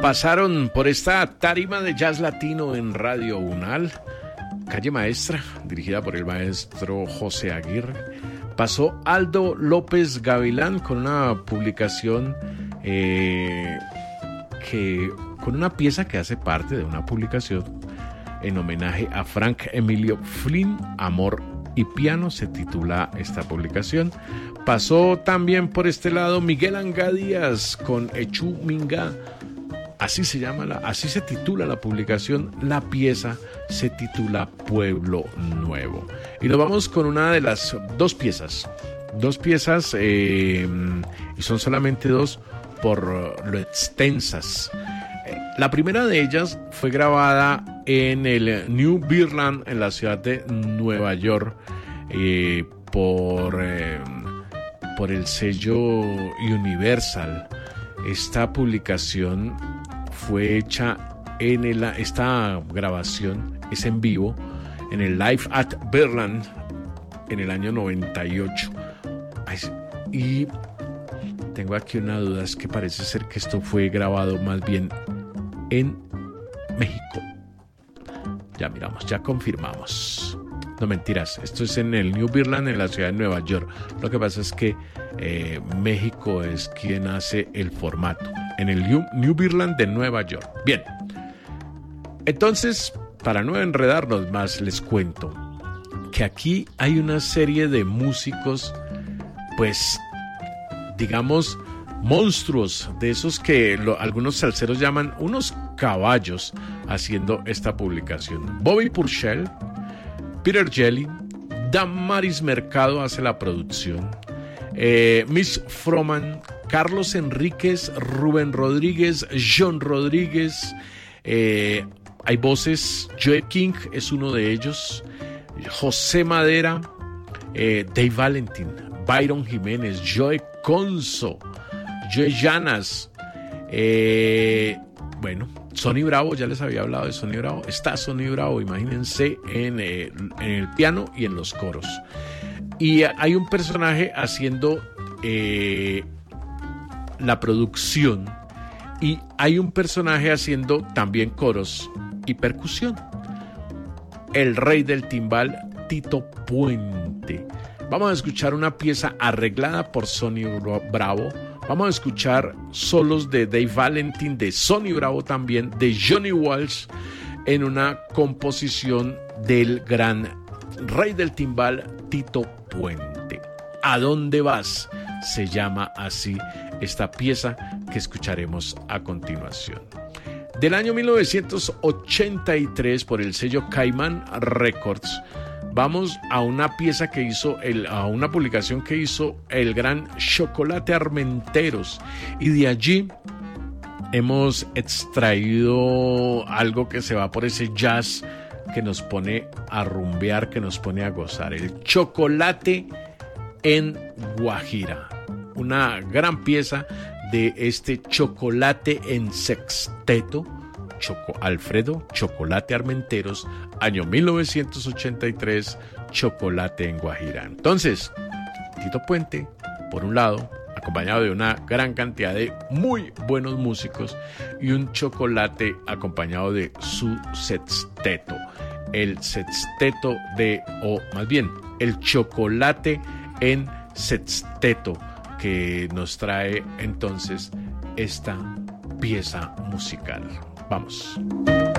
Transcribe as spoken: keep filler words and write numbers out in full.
Pasaron por esta tarima de jazz latino en Radio Unal, Calle Maestra, dirigida por el maestro José Aguirre. Pasó Aldo López Gavilán con una publicación eh, que con una pieza que hace parte de una publicación en homenaje a Frank Emilio Flynn, Amor y Piano, se titula esta publicación. Pasó también por este lado Miguel Angadías con Echú Minga. Así se llama, la, así se titula la publicación. La pieza se titula Pueblo Nuevo. Y nos vamos con una de las dos piezas. Dos piezas, eh, y son solamente dos por lo extensas. La primera de ellas fue grabada en el New Birdland, en la ciudad de Nueva York, eh, por, eh, por el sello Universal. Esta publicación fue hecha en el, esta grabación es en vivo en el Live at Birdland en el año noventa y ocho. Ay, y tengo aquí una duda, es que parece ser que esto fue grabado más bien en México. Ya miramos, ya confirmamos. No, mentiras, esto es en el New Birdland en la ciudad de Nueva York. Lo que pasa es que eh, México es quien hace el formato en el New, New Birdland de Nueva York. Bien, entonces, para no enredarnos más, les cuento que aquí hay una serie de músicos, pues, digamos, monstruos, de esos que lo, algunos salseros llaman unos caballos, haciendo esta publicación. Bobby Purcell, Peter Jelly, Damaris Mercado hace la producción, eh, Miss Froman, Carlos Enríquez, Rubén Rodríguez, John Rodríguez, eh, hay voces, Joe King es uno de ellos, José Madera, eh, Dave Valentin, Byron Jiménez, Joe Conso, Joe Llanas, eh, bueno, Sonny Bravo, ya les había hablado de Sonny Bravo, está Sonny Bravo, imagínense, en, eh, en el piano y en los coros. Y hay un personaje haciendo eh, la producción, y hay un personaje haciendo también coros y percusión. El rey del timbal, Tito Puente. Vamos a escuchar una pieza arreglada por Sonny Bravo. Vamos a escuchar solos de Dave Valentin, de Sonny Bravo también, de Johnny Walsh, en una composición del gran rey del timbal, Tito Puente. ¿A dónde vas? Se llama así esta pieza que escucharemos a continuación. Del año mil novecientos ochenta y tres, por el sello Cayman Records, vamos a una pieza que hizo, el, a una publicación que hizo el gran Chocolate Armenteros, y de allí hemos extraído algo que se va por ese jazz que nos pone a rumbear, que nos pone a gozar. El Chocolate en Guajira, una gran pieza de este Chocolate en sexteto, Choco Alfredo Chocolate Armenteros, año mil novecientos ochenta y tres, Chocolate en Guajira. Entonces, Tito Puente, por un lado, acompañado de una gran cantidad de muy buenos músicos, y un chocolate acompañado de su sexteto, el sexteto de, o más bien, el Chocolate en sexteto, que nos trae entonces esta pieza musical. Vamos.